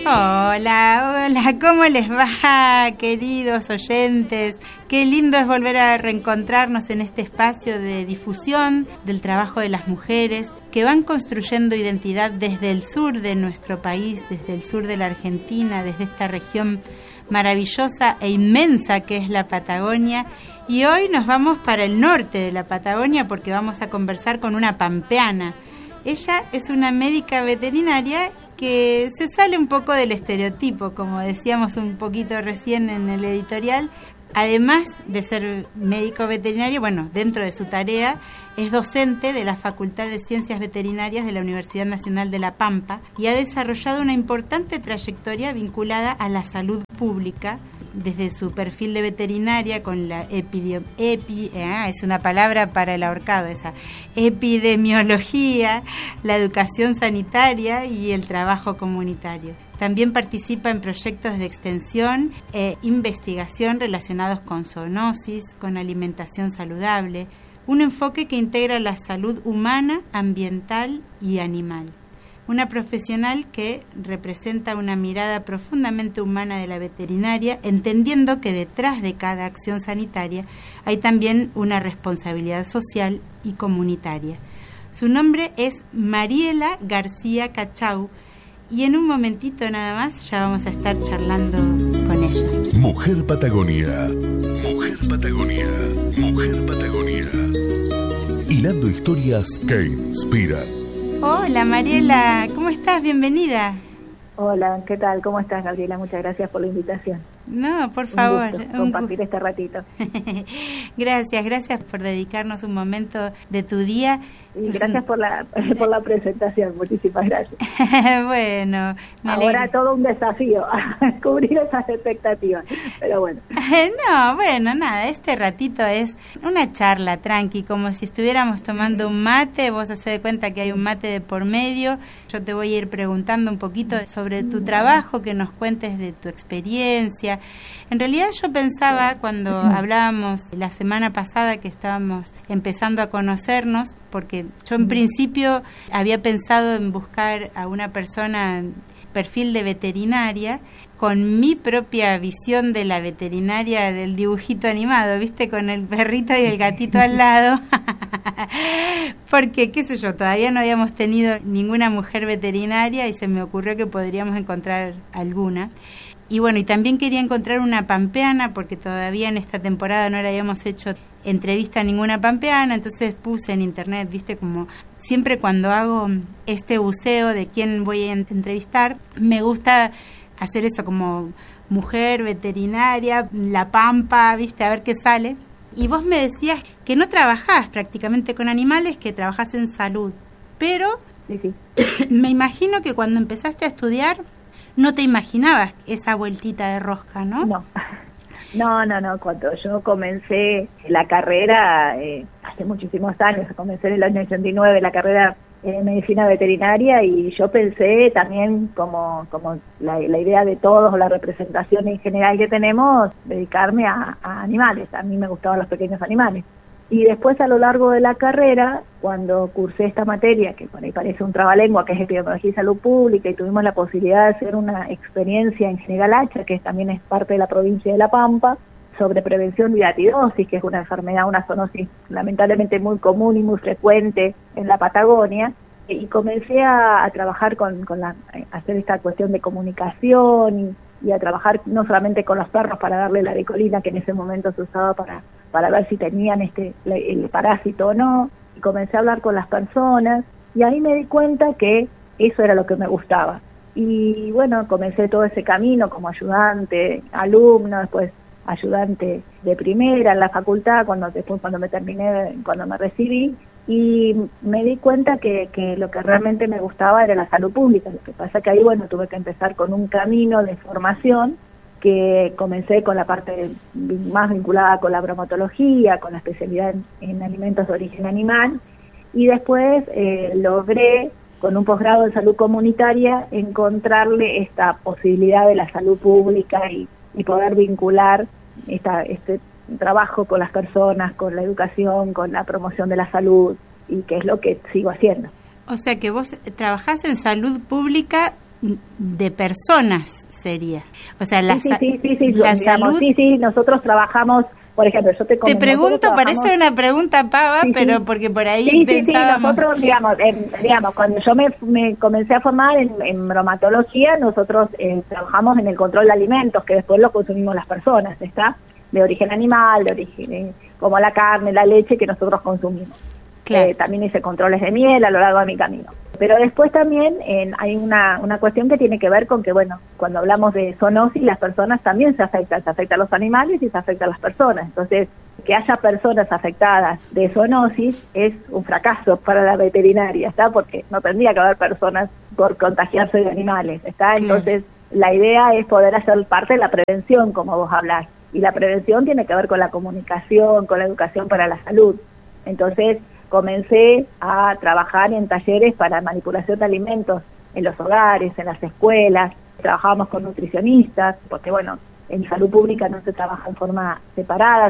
Hola, hola, ¿cómo les va, queridos oyentes? Qué lindo es volver a reencontrarnos en este espacio de difusión del trabajo de las mujeres que van construyendo identidad desde el sur de nuestro país, desde el sur de la Argentina, desde esta región maravillosa e inmensa que es la Patagonia. Y hoy nos vamos para el norte de la Patagonia porque vamos a conversar con una pampeana. Ella es una médica veterinaria que se sale un poco del estereotipo, como decíamos un poquito recién en el editorial. Además de ser médico veterinario, bueno, dentro de su tarea, es docente de la Facultad de Ciencias Veterinarias de la Universidad Nacional de La Pampa y ha desarrollado una importante trayectoria vinculada a la salud pública, desde su perfil de veterinaria con la es una palabra para el ahorcado esa, epidemiología, la educación sanitaria y el trabajo comunitario. También participa en proyectos de extensión e investigación relacionados con zoonosis, con alimentación saludable, un enfoque que integra la salud humana, ambiental y animal. Una profesional que representa una mirada profundamente humana de la veterinaria, entendiendo que detrás de cada acción sanitaria hay también una responsabilidad social y comunitaria. Su nombre es Mariela García Cachau y en un momentito nada más ya vamos a estar charlando con ella. Mujer Patagonia, Mujer Patagonia, Mujer Patagonia. Hilando historias que inspiran. Hola Mariela, ¿cómo estás? Bienvenida. Hola, ¿qué tal? ¿Cómo estás, Gabriela? Muchas gracias por la invitación. No, por favor. Un gusto compartir este ratito. Gracias por dedicarnos un momento de tu día. Y gracias por la presentación, muchísimas gracias. Bueno, ahora todo un desafío, cubrir esas expectativas, pero bueno. No, bueno, nada, este ratito es una charla tranqui, como si estuviéramos tomando un mate, vos hacés de cuenta que hay un mate de por medio, yo te voy a ir preguntando un poquito sobre tu trabajo, que nos cuentes de tu experiencia. En realidad yo pensaba cuando hablábamos la semana pasada que estábamos empezando a conocernos, porque yo en principio había pensado en buscar a una persona perfil de veterinaria con mi propia visión de la veterinaria del dibujito animado, ¿viste? Con el perrito y el gatito al lado. Porque, qué sé yo, todavía no habíamos tenido ninguna mujer veterinaria y se me ocurrió que podríamos encontrar alguna. Y bueno, y también quería encontrar una pampeana porque todavía en esta temporada no le habíamos hecho entrevista a ninguna pampeana, entonces puse en internet, viste, como siempre cuando hago este buceo de quién voy a entrevistar, me gusta hacer eso como mujer veterinaria, La Pampa, viste, a ver qué sale. Y vos me decías que no trabajás prácticamente con animales, que trabajás en salud, pero sí. Me imagino que cuando empezaste a estudiar no te imaginabas esa vueltita de rosca, ¿no? No. Cuando yo comencé la carrera, hace muchísimos años, comencé en el año 89 la carrera en medicina veterinaria y yo pensé también como la idea de todos, la representación en general que tenemos, dedicarme a animales. A mí me gustaban los pequeños animales. Y después a lo largo de la carrera, cuando cursé esta materia, que por ahí parece un trabalengua, que es epidemiología y salud pública, y tuvimos la posibilidad de hacer una experiencia en General Hacha, que también es parte de la provincia de La Pampa, sobre prevención de hidatidosis, que es una enfermedad, una zoonosis lamentablemente muy común y muy frecuente en la Patagonia, y comencé a trabajar hacer esta cuestión de comunicación y a trabajar no solamente con los perros para darle la decolina que en ese momento se usaba para ver si tenían el parásito o no, y comencé a hablar con las personas y ahí me di cuenta que eso era lo que me gustaba. Y bueno, comencé todo ese camino como ayudante, alumno, después ayudante de primera en la facultad, cuando me recibí, y me di cuenta que lo que realmente me gustaba era la salud pública. Lo que pasa que ahí, bueno, tuve que empezar con un camino de formación que comencé con la parte más vinculada con la bromatología, con la especialidad en alimentos de origen animal, y después logré, con un posgrado en salud comunitaria, encontrarle esta posibilidad de la salud pública y poder vincular este trabajo con las personas, con la educación, con la promoción de la salud, y que es lo que sigo haciendo. O sea que vos trabajás en salud pública de personas sería. O sea, la salud. Sí, nosotros trabajamos, por ejemplo, yo te comento. Te pregunto, parece una pregunta pava, pero porque por ahí pensábamos. Sí, nosotros, digamos, cuando yo me comencé a formar en bromatología, nosotros trabajamos en el control de alimentos, que después lo consumimos las personas, ¿está? De origen animal, de origen como la carne, la leche que nosotros consumimos. Claro. También hice controles de miel a lo largo de mi camino. Pero después también hay una cuestión que tiene que ver con que, bueno, cuando hablamos de zoonosis, las personas también se afectan a los animales y se afectan a las personas. Entonces, que haya personas afectadas de zoonosis es un fracaso para la veterinaria, ¿está? Porque no tendría que haber personas por contagiarse de animales, ¿está? Entonces, la idea es poder hacer parte de la prevención, como vos hablás. Y la prevención tiene que ver con la comunicación, con la educación para la salud. Entonces, comencé a trabajar en talleres para manipulación de alimentos en los hogares, en las escuelas. Trabajábamos con nutricionistas, porque bueno, en salud pública no se trabaja en forma separada,